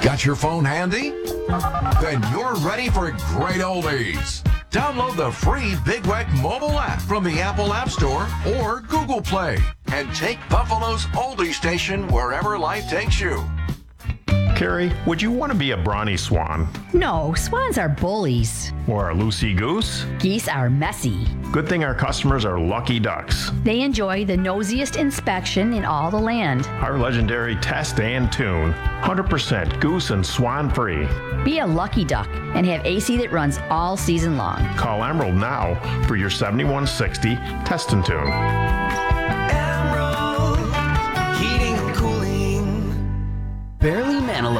Got your phone handy? Then you're ready for great oldies. Download the free Big Weck mobile app from the Apple App Store or Google Play and take Buffalo's oldie station wherever life takes you. Carrie, would you want to be a brawny swan? No, swans are bullies. Or a loosey goose? Geese are messy. Good thing our customers are lucky ducks. They enjoy the nosiest inspection in all the land. Our legendary test and tune. 100% goose and swan free. Be a lucky duck and have AC that runs all season long. Call Emerald now for your 7160 test and tune. Emerald Heating and Cooling. Barely Manilow.